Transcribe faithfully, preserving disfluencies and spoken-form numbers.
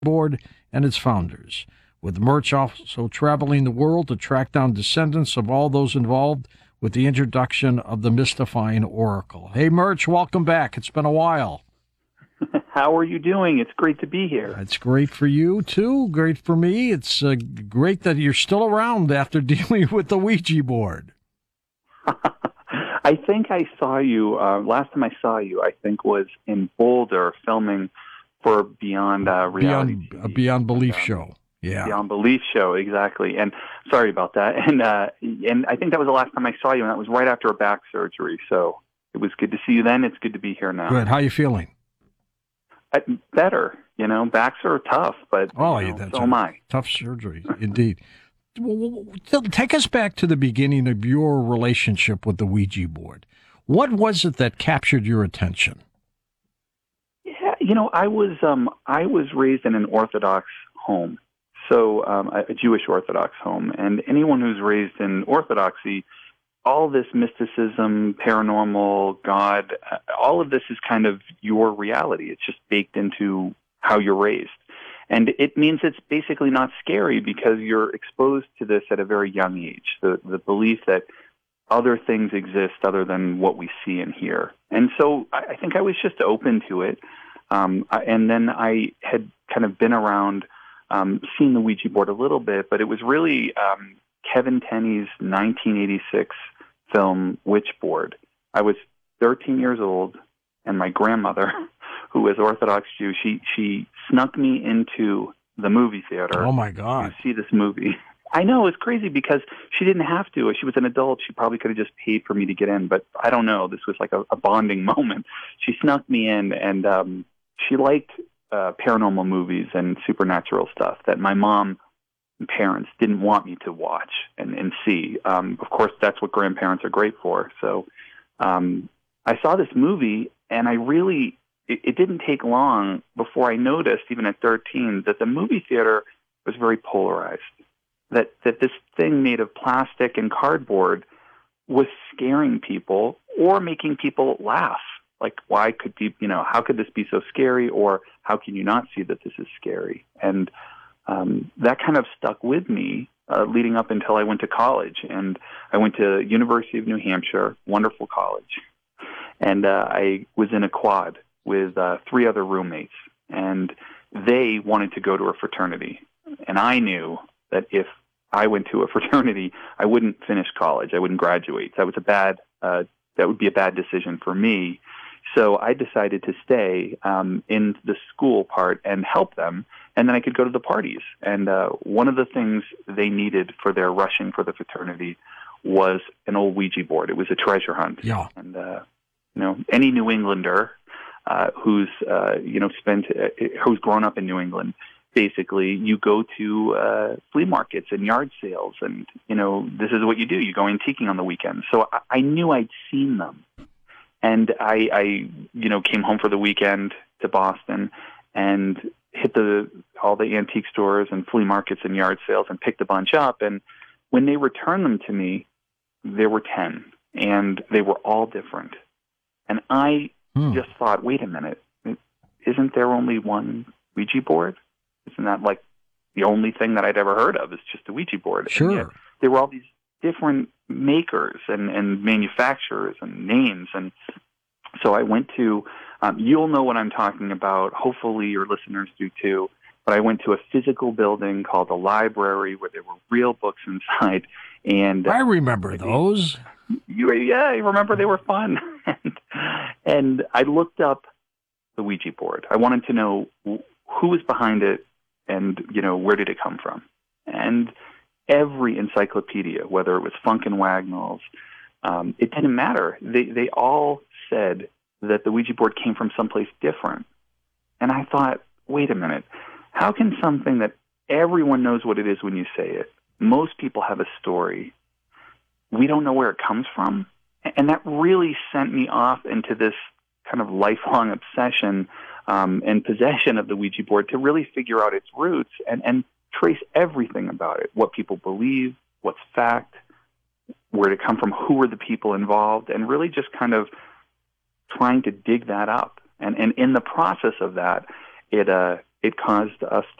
Board and its founders, with Murch also traveling the world to track down descendants of all those involved with the introduction of the mystifying Oracle. Hey, Murch, welcome back. It's been a while. How are you doing? It's great to be here. It's great for you, too. Great for me. It's uh, great that you're still around after dealing with the Ouija board. I think I saw you, uh, last time I saw you, I think was in Boulder filming for Beyond uh, Reality Beyond, T V. a Beyond Belief and, uh, show. Yeah. Beyond Belief show, exactly. And sorry about that. And uh, and I think that was the last time I saw you, and that was right after a back surgery. So it was good to see you then. It's good to be here now. Good. How you feeling? I, better. You know, backs are tough, but oh, you know, that's so am I. Tough surgery, indeed. Well, take us back to the beginning of your relationship with the Ouija board. What was it that captured your attention? Yeah, you know, I was um, I was raised in an Orthodox home, so um, a, a Jewish Orthodox home, and anyone who's raised in Orthodoxy, all this mysticism, paranormal, God, uh, all of this is kind of your reality. It's just baked into how you're raised. And it means it's basically not scary because you're exposed to this at a very young age, the, the belief that other things exist other than what we see and hear. And so I, I think I was just open to it. Um, I, and then I had kind of been around, um, seen the Ouija board a little bit, but it was really um, Kevin Tenney's nineteen eighty-six film Witchboard. I was thirteen years old, and my grandmother, who was Orthodox Jew, she she snuck me into the movie theater. Oh my God! To see this movie. I know, it's crazy because she didn't have to. She was an adult. She probably could have just paid for me to get in, but I don't know. This was like a, a bonding moment. She snuck me in, and um, she liked uh, paranormal movies and supernatural stuff that my mom and parents didn't want me to watch and, and see. Um, of course, that's what grandparents are great for. So um, I saw this movie, and I really, it, it didn't take long before I noticed, even at thirteen, that the movie theater was very polarized. That, that this thing made of plastic and cardboard was scaring people or making people laugh. Like, why could people, you know, how could this be so scary? Or how can you not see that this is scary? And um, that kind of stuck with me uh, leading up until I went to college. And I went to University of New Hampshire, wonderful college. And uh, I was in a quad with uh, three other roommates. And they wanted to go to a fraternity. And I knew that if I went to a fraternity, I wouldn't finish college. I wouldn't graduate. That was a bad. Uh, that would be a bad decision for me. So I decided to stay um, in the school part and help them, and then I could go to the parties. And uh, one of the things they needed for their rushing for the fraternity was an old Ouija board. It was a treasure hunt. Yeah. And uh, you know, any New Englander uh, who's uh, you know spent uh, who's grown up in New England. Basically, you go to uh, flea markets and yard sales, and, you know, this is what you do. You go antiquing on the weekends. So I, I knew I'd seen them. And I, I, you know, came home for the weekend to Boston and hit the all the antique stores and flea markets and yard sales and picked a bunch up. And when they returned them to me, there were ten, and they were all different. And I hmm. just thought, wait a minute, isn't there only one Ouija board? Isn't that like the only thing that I'd ever heard of is just a Ouija board? Sure. And yet there were all these different makers and, and manufacturers and names. And so I went to, um, you'll know what I'm talking about. Hopefully your listeners do too. But I went to a physical building called the library where there were real books inside. And I remember uh, those. You, yeah, I remember they were fun. and, and I looked up the Ouija board. I wanted to know who was behind it, and, you know, where did it come from? And every encyclopedia, whether it was Funk and Wagnalls, um, it didn't matter. They they all said that the Ouija board came from someplace different. And I thought, wait a minute, how can something that everyone knows what it is when you say it, most people have a story, we don't know where it comes from? And that really sent me off into this kind of lifelong obsession Um, and possession of the Ouija board to really figure out its roots and, and trace everything about it, what people believe, what's fact, where did it come from, who were the people involved, and really just kind of trying to dig that up. And, and in the process of that, it uh, it caused us